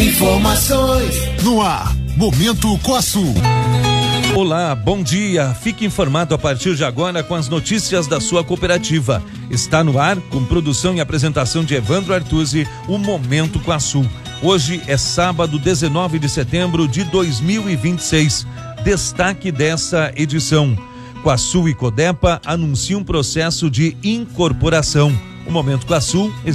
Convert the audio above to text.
Informações no ar. Momento Coaçu. Olá, bom dia. Fique informado a partir de agora com as notícias da sua cooperativa. Está no ar, com produção e apresentação de Evandro Artuzzi, o Momento Coaçu. Hoje é sábado, 19 de setembro de 2026. Destaque dessa edição: Coaçu e Codepa anunciam um processo de incorporação. O Momento Coaçu